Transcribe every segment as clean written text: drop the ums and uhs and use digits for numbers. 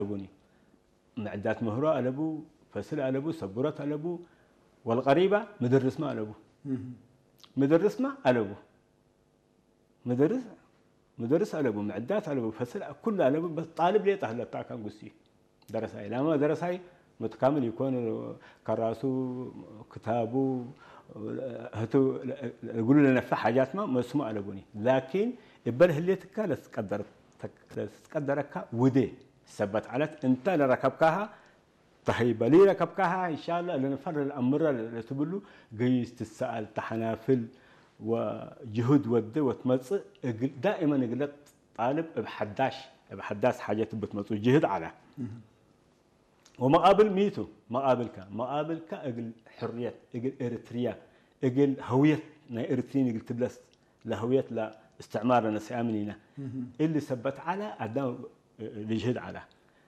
ألبوني معدات مهرة ألبو فسل ألبو سبورة ألبو والقريبة مدرس ما ألبو مدرس ما ألبو مدرس ألبو معدات ألبو فسل كل ألبو بس طالب ليه تهلا كان قصي درس هاي لما درس هاي متكامل يكون كراسو كتابو هتو يقولوا لنا في حاجات ما مسموع ألبوني لكن يبله اللي تكالس تقدرك ودي ثبت على انت اللي ركبكها طيب لي ركبكها ان شاء الله لنفر الامر اللي تقول له قيس تسال تحنافل وجهد ود وتمص دائما قلت طالب بحداش حاجات بتمص جهد على ومقابل ميتو مقابلك اقل حريه اقل اريتريا اقل هويه اريتريين اقل تبلس لهويه لا استعمارنا سامنينا اللي ثبت على ادام اللي جهد على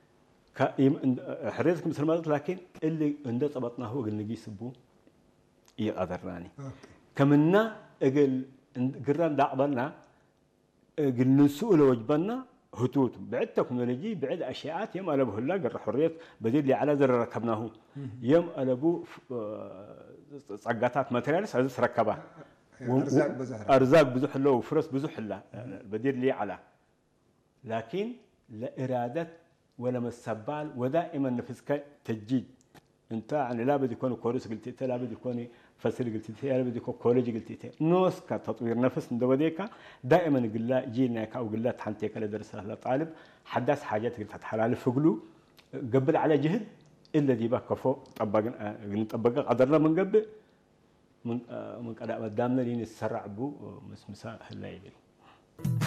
حريتك مثل ما قلت لكن اللي عنده طبطنا هو قل نجي سبو يقدرناني كمنا قل قران دعبنا قل نسؤل وجبنا هتوت بعد تكنولوجي بعد اشياءات يوم الابو هلا قر حريه بديل لي على زر ركبناه يوم الابو صقاتات ماتريالس هذا ركبها ارزاق بزح له وفرس بزح له بديل لي على لكن لا اراده ولا مسبال ودائما نفسك تجديد انت يعني لابد يكون كورس قلت لابد يكون فصل قلت لابد يكون كوليج قلت نوس كتطوير نفس ندوديك دائما يقول لا جينا او قول لا تحنتيك لدرس له طالب حداث حاجات قلت حلال فقلو قبل على جهد الا دي بقى فوق طبقنا قدرنا من قبل من قدام لين السرع بو مسمسا هلا يبل